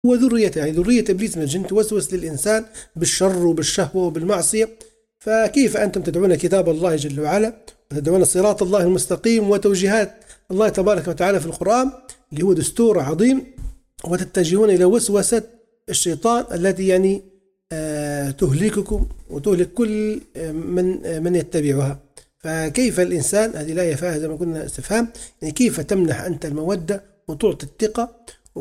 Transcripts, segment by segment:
وذريته، يعني ذرية إبليس من الجن توسوس للإنسان بالشر وبالشهوة وبالمعصية. فكيف أنتم تدعون كتاب الله جل وعلا وتدعون صراط الله المستقيم وتوجيهات الله تبارك وتعالى في القرآن اللي هو دستور عظيم، وتتجهون إلى وسوسة الشيطان التي يعني تهلككم وتهلك كل من يتبعها؟ فكيف الإنسان، هذه الآية فيها زي ما قلنا استفهام، يعني كيف تمنح أنت المودة وتعطي الثقة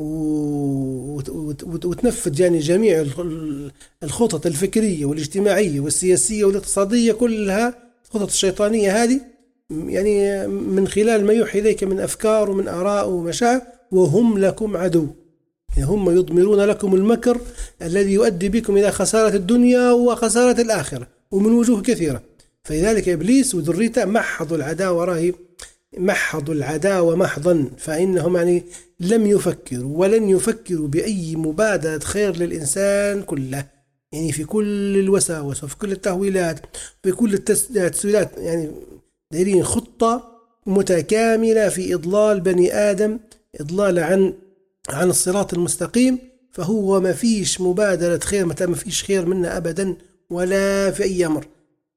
وتنفذ يعني جميع الخطط الفكرية والاجتماعية والسياسية والاقتصادية كلها الخطط الشيطانية هذه، يعني من خلال ما يوحي إليك من أفكار ومن آراء ومشاعر، وهم لكم عدو، يعني هم يضمرون لكم المكر الذي يؤدي بكم إلى خسارة الدنيا وخسارة الآخرة ومن وجوه كثيرة. فلذلك إبليس وذريته محضوا العداوة، محضوا العداوة محضا، فإنهم يعني لم يفكروا ولن يفكروا بأي مبادرة خير للإنسان كله، يعني في كل الوساوس وفي كل التهويلات في كل التسويلات، يعني دايرين خطة متكاملة في إضلال بني آدم، إضلال عن الصراط المستقيم. فهو ما فيش مبادرة خير، متى ما فيش خير منه أبدا ولا في أي أمر.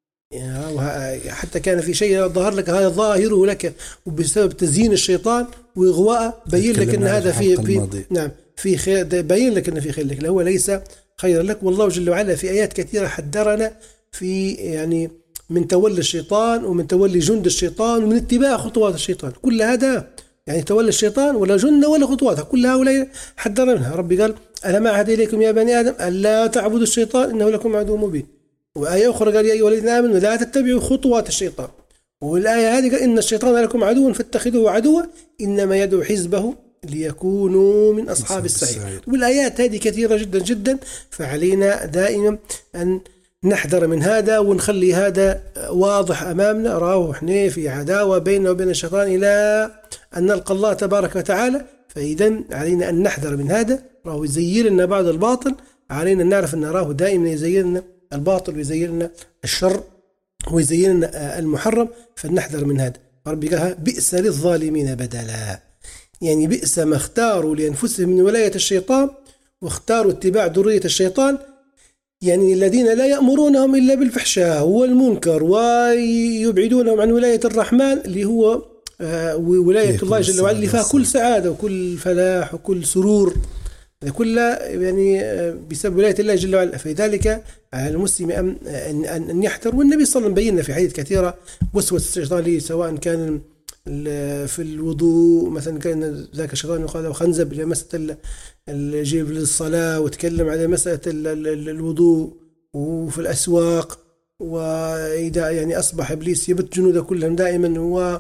حتى كان في شيء ظهر لك هذا ظاهره لك وبسبب تزيين الشيطان وإغواءه بين لك أن هذا في خير، بين لك أن في خير لك، هو ليس خير لك. والله جل وعلا في آيات كثيرة حذرنا في يعني من تولي الشيطان ومن تولي جند الشيطان ومن اتباع خطوات الشيطان. كل هذا يعني تولي الشيطان ولا جند ولا خطواتها، كل هؤلاء حذر منها. ربي قال ألم أعهد إليكم يا بني آدم ألا تعبدوا الشيطان إنه لكم عدو مبين. وآية أخرى قال يا أيها الذين آمنوا لا تتبعوا خطوات الشيطان. والآية هذه قال إن الشيطان لكم عدو فاتخذوه عدوا إنما يدعو حزبه ليكونوا من أصحاب السعير. والآيات هذه كثيرة جدا جدا، فعلينا دائما أن نحذر من هذا ونخلي هذا واضح أمامنا. راه احنا في عداوة بيننا وبين الشيطان إلى أن نلقى الله تبارك وتعالى، فإذا علينا أن نحذر من هذا. راه يزين لنا بعض الباطل، علينا نعرف أن راه دائما يزين لنا الباطل ويزين لنا الشر ويزين لنا المحرم، فنحذر من هذا. ربي قالها بئس للظالمين بدلا، يعني بئس ما اختاروا لأنفسهم من ولاية الشيطان واختاروا اتباع ذرية الشيطان، يعني الذين لا يأمرونهم إلا بالفحشاء والمنكر ويبعدونهم عن ولاية الرحمن اللي هو ولاية الله جل وعلا اللي فيها كل سعادة وكل فلاح وكل سرور، كلها يعني بسبب ولاية الله جل وعلا. فلذلك على المسلم أن يحذر. والنبي صلى الله عليه وسلم بينا في حديث كثيرة وسوسة الشيطان لي، سواء كان في الوضوء مثلا كان ذاك الشيطان يقال له خنزب لمسألة الجيب للصلاة، وتكلم على مسألة الوضوء، وفي الأسواق، وإذا يعني أصبح إبليس يبت جنوده كلهم دائما هو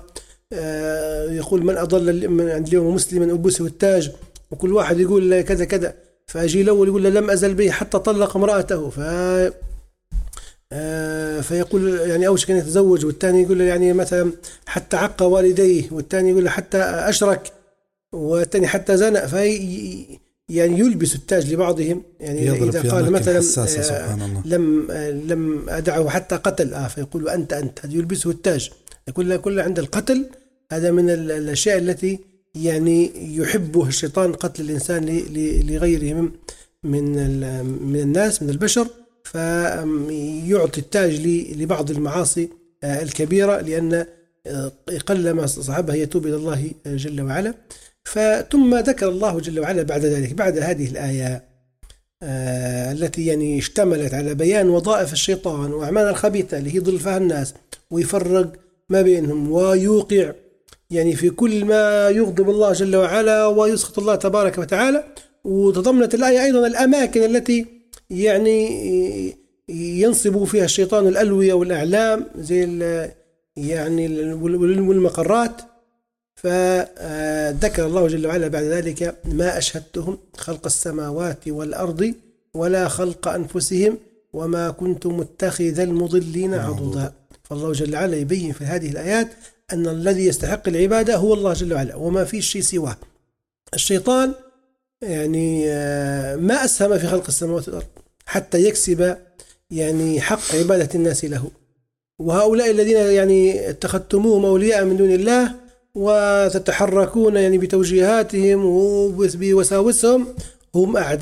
يقول من أضل من اليوم مسلما ألبسه التاج، وكل واحد يقول كذا كذا، فأجي الأول يقول لم أزل به حتى طلق امرأته، فيقول يعني أوشك أن يتزوج، والثاني يقول يعني مثلا حتى عق والديه، والثاني يقول حتى أشرك، والثاني حتى زنى. يعني يلبس التاج لبعضهم، يعني إذا قال مثلا لم أدعه حتى قتل فيقول أنت هذا يلبسه التاج. كل عند القتل هذا من الأشياء التي يعني يحبه الشيطان، قتل الإنسان لغيره من الناس من البشر، فيعطي التاج لبعض المعاصي الكبيرة، لأن قلما صاحبها يتوب إلى الله جل وعلا. ثم ذكر الله جل وعلا بعد ذلك، بعد هذه الآية التي يعني اشتملت على بيان وظائف الشيطان وأعمال الخبيثة اللي هي ضل فيها الناس ويفرق ما بينهم ويوقع يعني في كل ما يغضب الله جل وعلا ويسخط الله تبارك وتعالى. وتضمنت الآية أيضا الأماكن التي يعني ينصب فيها الشيطان الألوية والأعلام زي يعني والمقرات. فذكر الله جل وعلا بعد ذلك ما أشهدتهم خلق السماوات والأرض ولا خلق أنفسهم وما كنت متخذ المضلين عضدا. فالله جل وعلا يبين في هذه الآيات أن الذي يستحق العبادة هو الله جل وعلا وما فيش شيء سواه. الشيطان يعني ما أسهم في خلق السماوات والأرض حتى يكسب يعني حق عبادة الناس له. وهؤلاء الذين يعني اتخذتموهم أولياء من دون الله وتتحركون يعني بتوجيهاتهم وبوساوسهم، هم أعداء